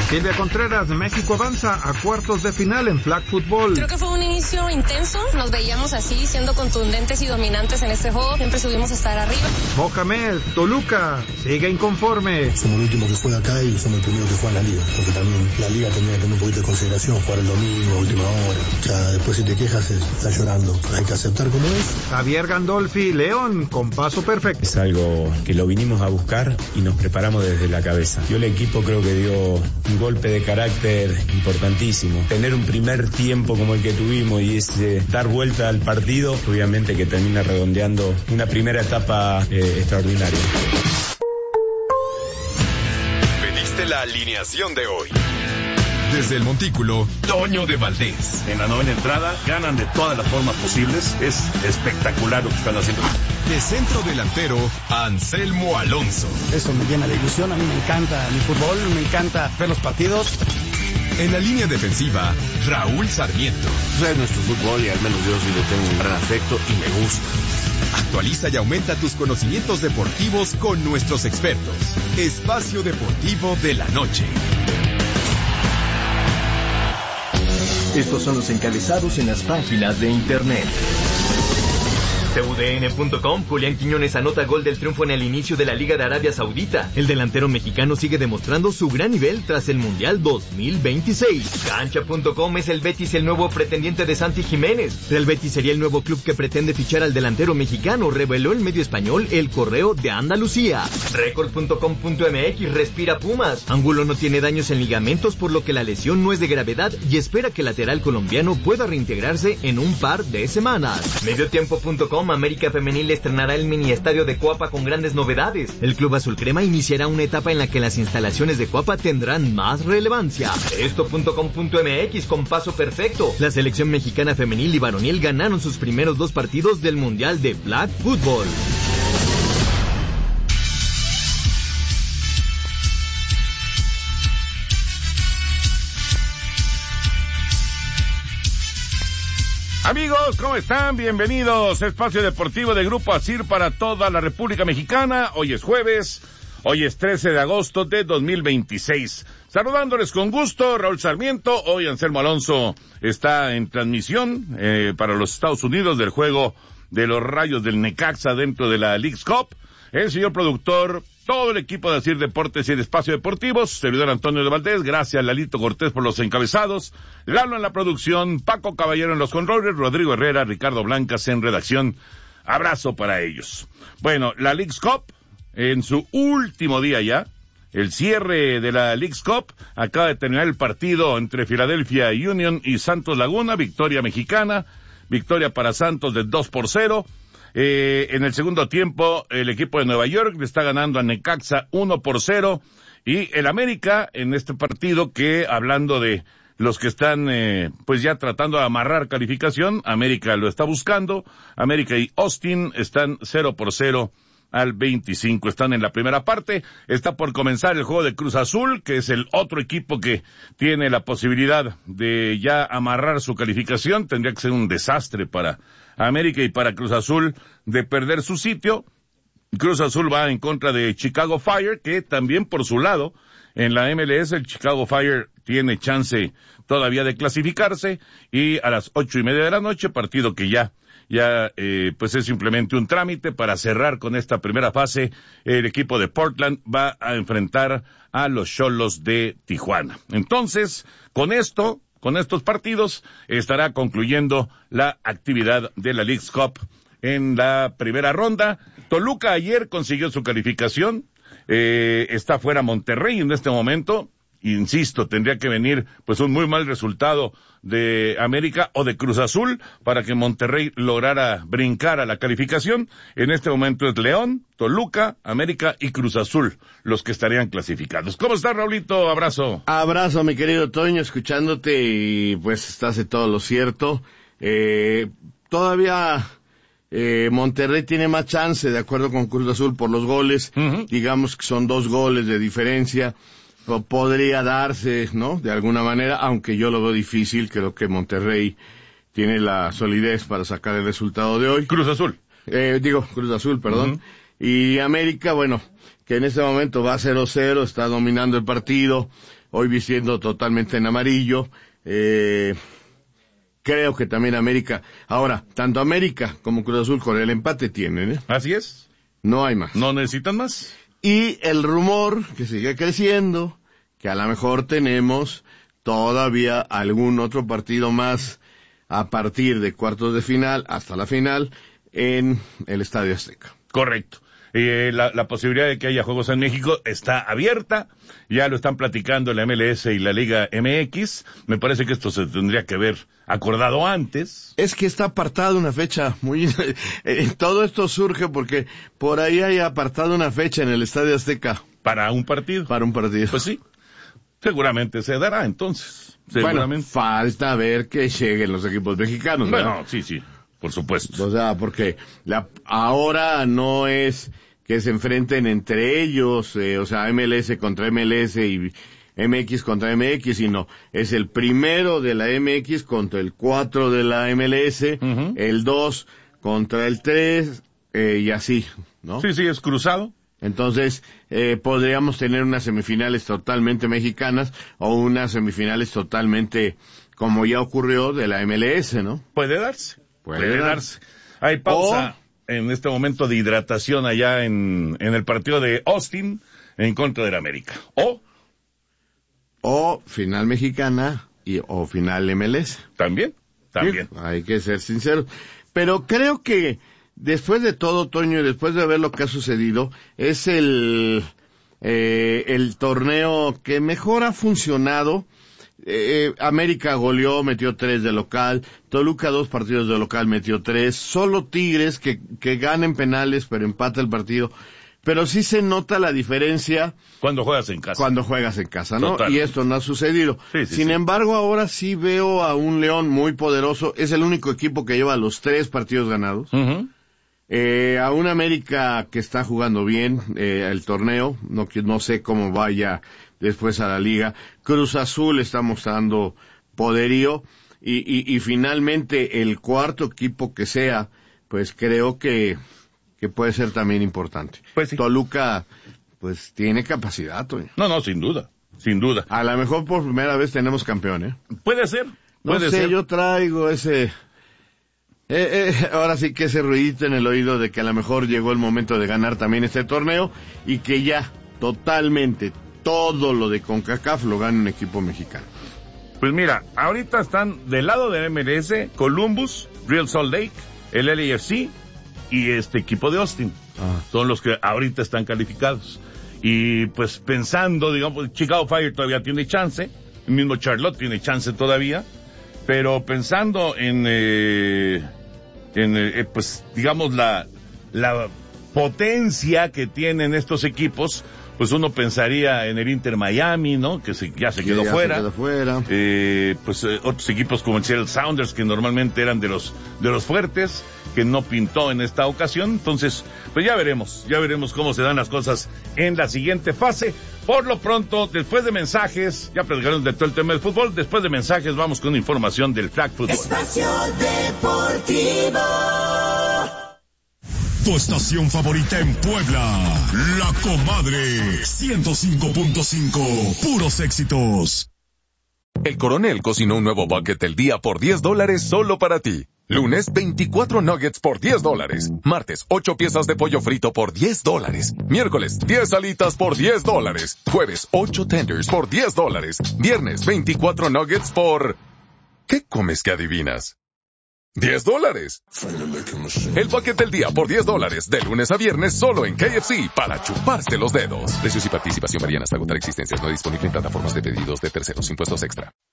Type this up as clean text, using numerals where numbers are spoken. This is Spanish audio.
Silvia Contreras, México avanza a cuartos de final en flag football. Creo que fue un inicio intenso, nos veíamos así, siendo contundentes y dominantes en este juego, siempre subimos a estar arriba. Mohamed, Toluca, sigue inconforme. Somos el último que juega acá y somos el primero que juega en la liga, porque también la liga tenía que tener un poquito de consideración, jugar el domingo, última hora. Ya después si te quejas estás llorando, hay que aceptar como es. Javier Gandolfi, León, con paso perfecto. Es algo que lo vinimos a buscar y nos preparamos desde la cabeza. Yo el equipo creo que dio un golpe de carácter importantísimo. Tener un primer tiempo como el que tuvimos y dar vuelta al partido, obviamente que termina redondeando una primera etapa extraordinaria. Pediste la alineación de hoy. Desde el Montículo, Toño de Valdés. En la novena entrada, ganan de todas las formas posibles. Es espectacular lo que están haciendo. De centro delantero, Anselmo Alonso. Eso me llena de ilusión, a mí me encanta mi fútbol, me encanta ver los partidos. En la línea defensiva, Raúl Sarmiento. Es nuestro fútbol y al menos yo sí le tengo un gran afecto y me gusta. Actualiza y aumenta tus conocimientos deportivos con nuestros expertos. Espacio Deportivo de la Noche. Estos son los encabezados en las páginas de internet. TUDN.com, Julián Quiñones anota gol del triunfo en el inicio de la Liga de Arabia Saudita. El delantero mexicano sigue demostrando su gran nivel tras el Mundial 2026. Cancha.com, es el Betis el nuevo pretendiente de Santi Jiménez. El Betis sería el nuevo club que pretende fichar al delantero mexicano, reveló el medio español El Correo de Andalucía. Record.com.mx, respira Pumas. Angulo no tiene daños en ligamentos, por lo que la lesión no es de gravedad y espera que el lateral colombiano pueda reintegrarse en un par de semanas. Mediotiempo.com, América Femenil estrenará el mini estadio de Coapa con grandes novedades. El club azul crema iniciará una etapa en la que las instalaciones de Coapa tendrán más relevancia. Esto.com.mx, con paso perfecto. La selección mexicana femenil y varonil ganaron sus primeros 2 partidos del Mundial de Flag Football. Amigos, ¿cómo están? Bienvenidos a Espacio Deportivo de Grupo ASIR para toda la República Mexicana. Hoy es jueves, hoy es 13 de agosto de 2026. Saludándoles con gusto, Raúl Sarmiento. Hoy Anselmo Alonso está en transmisión para los Estados Unidos del juego de los Rayos del Necaxa dentro de la Leagues Cup. El señor productor, todo el equipo de ASIR Deportes y el Espacio Deportivo, servidor Antonio de Valdés, gracias Lalito Cortés por los encabezados, Lalo en la producción, Paco Caballero en los controles, Rodrigo Herrera, Ricardo Blancas en redacción. Abrazo para ellos. Bueno, la Leagues Cup, en su último día ya, el cierre de la Leagues Cup, acaba de terminar el partido entre Philadelphia Union y Santos Laguna, victoria mexicana, victoria para Santos de 2-0. En el segundo tiempo, el equipo de Nueva York le está ganando a Necaxa 1-0, y el América en este partido, que hablando de los que están pues ya tratando de amarrar calificación, América lo está buscando, América y Austin están 0-0 al 25, están en la primera parte. Está por comenzar el juego de Cruz Azul, que es el otro equipo que tiene la posibilidad de ya amarrar su calificación. Tendría que ser un desastre para América y para Cruz Azul de perder su sitio. Cruz Azul va en contra de Chicago Fire, que también por su lado, en la MLS, el Chicago Fire tiene chance todavía de clasificarse, y a las 8:30 de la noche, partido que ya pues es simplemente un trámite para cerrar con esta primera fase. El equipo de Portland va a enfrentar a los Xolos de Tijuana. Entonces, con estos partidos estará concluyendo la actividad de la Leagues Cup en la primera ronda. Toluca ayer consiguió su calificación, está fuera Monterrey en este momento. Insisto, tendría que venir pues un muy mal resultado de América o de Cruz Azul para que Monterrey lograra brincar a la calificación. En este momento es León, Toluca, América y Cruz Azul los que estarían clasificados. ¿Cómo estás, Raulito? Abrazo. Abrazo, mi querido Toño, escuchándote, y pues estás de todo lo cierto. Todavía Monterrey tiene más chance, de acuerdo con Cruz Azul, por los goles. Digamos que son 2 goles de diferencia. Podría darse, ¿no?, de alguna manera, aunque yo lo veo difícil. Creo que Monterrey tiene la solidez para sacar el resultado de hoy. Cruz Azul. Cruz Azul, perdón. Y América, bueno, que en este momento va 0-0, está dominando el partido, hoy vistiendo totalmente en amarillo. Creo que también América, ahora, tanto América como Cruz Azul con el empate tienen, ¿eh? Así es. No hay más. No necesitan más. Y el rumor que sigue creciendo, que a lo mejor tenemos todavía algún otro partido más a partir de cuartos de final hasta la final en el Estadio Azteca. Correcto. La posibilidad de que haya juegos en México está abierta, ya lo están platicando la MLS y la Liga MX, me parece que esto se tendría que haber acordado antes. Es que está apartada una fecha muy... todo esto surge porque por ahí hay apartada una fecha en el Estadio Azteca. ¿Para un partido? Para un partido. Pues sí, seguramente se dará entonces. Seguramente. Bueno, falta ver que lleguen los equipos mexicanos, ¿verdad? Bueno, sí. Por supuesto. O sea, porque ahora no es que se enfrenten entre ellos, o sea, MLS contra MLS y MX contra MX, sino es el primero de la MX contra el 4 de la MLS, el 2 contra el 3, y así, ¿no? Sí, es cruzado. Entonces, podríamos tener unas semifinales totalmente mexicanas o unas semifinales totalmente, como ya ocurrió, de la MLS, ¿no? Puede darse. Hay pausa en este momento de hidratación allá en el partido de Austin en contra del América. O final mexicana o final MLS. También. Sí, hay que ser sinceros. Pero creo que después de todo, Toño, y después de ver lo que ha sucedido, es el torneo que mejor ha funcionado. América goleó, metió 3 de local, Toluca 2 partidos de local, metió 3, solo Tigres que gana en penales pero empata el partido, pero sí se nota la diferencia cuando juegas en casa, ¿no? Total. Y esto no ha sucedido. Sin embargo, ahora sí veo a un León muy poderoso, es el único equipo que lleva los 3 partidos ganados. A un América que está jugando bien el torneo, no sé cómo vaya después a la liga. Cruz Azul está mostrando poderío y finalmente el cuarto equipo que sea, pues creo que puede ser también importante. Pues sí. Toluca, pues tiene capacidad, Toño. No, sin duda. A lo mejor por primera vez tenemos campeón, ¿eh? Puede ser. No sé, yo traigo ese... ahora sí que ese ruidito en el oído de que a lo mejor llegó el momento de ganar también este torneo y que ya totalmente todo lo de CONCACAF lo gana un equipo mexicano. Pues mira, ahorita están del lado de MLS, Columbus, Real Salt Lake, el LAFC y este equipo de Austin. Son los que ahorita están calificados. Y pues pensando, digamos, Chicago Fire todavía tiene chance, el mismo Charlotte tiene chance todavía, pero pensando pues digamos la potencia que tienen estos equipos, pues uno pensaría en el Inter Miami, ¿no? Que ya se quedó fuera. Pues otros equipos como el Seattle Sounders, que normalmente eran de los fuertes, que no pintó en esta ocasión. Entonces, pues ya veremos cómo se dan las cosas en la siguiente fase. Por lo pronto, después de mensajes, ya platicaron de todo el tema del fútbol, después de mensajes vamos con información del flag football. Espacio Deportivo. Tu estación favorita en Puebla, La Comadre, 105.5, puros éxitos. El Coronel cocinó un nuevo bucket del día por $10 solo para ti. Lunes, 24 nuggets por $10. Martes, 8 piezas de pollo frito por $10. Miércoles, 10 alitas por $10. Jueves, 8 tenders por $10. Viernes, 24 nuggets por... ¿Qué comes que adivinas? $10. El bucket del día por $10, de lunes a viernes solo en KFC, para chuparse los dedos. Precios y participación varían hasta agotar existencias. No disponible en plataformas de pedidos de terceros. Impuestos extra.